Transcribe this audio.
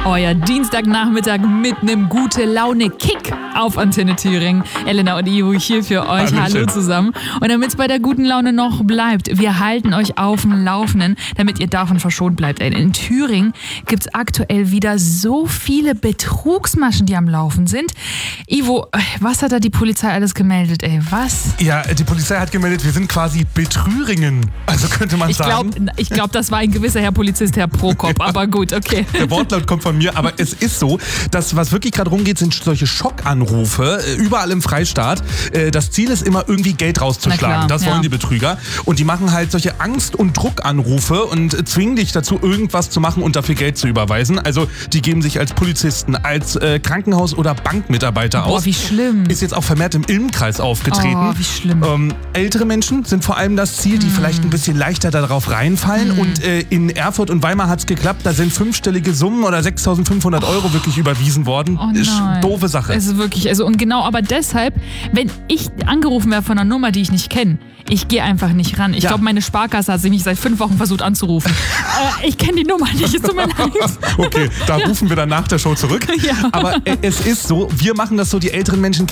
Euer Dienstagnachmittag mit einem Gute-Laune-Kick auf Antenne Thüringen. Elena und Ivo hier für euch. Hallo zusammen. Und damit es bei der guten Laune noch bleibt, wir halten euch auf dem Laufenden, damit ihr davon verschont bleibt. In Thüringen gibt es aktuell wieder so viele Betrugsmaschen, die am Laufen sind. Ivo, was hat da die Polizei alles gemeldet, ey? Was? Ja, die Polizei hat gemeldet, wir sind quasi Betrüringen. Also könnte man sagen. Ich glaube, das war ein gewisser Herr Polizist, Herr Prokop. Aber gut, okay. Der Wortlaut kommt von mir, aber es ist so, dass was wirklich gerade rumgeht, sind solche Schockanrufe überall im Freistaat. Das Ziel ist immer irgendwie Geld rauszuschlagen. Das wollen die Betrüger. Und die machen halt solche Angst- und Druckanrufe und zwingen dich dazu, irgendwas zu machen und dafür Geld zu überweisen. Also die geben sich als Polizisten, als Krankenhaus- oder Bankmitarbeiter aus. Boah, wie schlimm. Ist jetzt auch vermehrt im Ilmenkreis aufgetreten. Oh, wie schlimm. Ältere Menschen sind vor allem das Ziel, die vielleicht ein bisschen leichter darauf reinfallen. Und in Erfurt und Weimar hat es geklappt. Da sind 5-stellige Summen oder 6.500 Euro wirklich überwiesen worden. Oh nein. Doofe Sache. Es ist wirklich, und genau, aber deshalb, wenn ich angerufen werde von einer Nummer, die ich nicht kenne, ich gehe einfach nicht ran. Ich glaube, meine Sparkasse hat sie mich seit 5 Wochen versucht anzurufen. Ich kenne die Nummer nicht, es tut mir leid. Okay, da rufen wir dann nach der Show zurück. Ja. Aber es ist so, wir machen das so, die älteren Menschen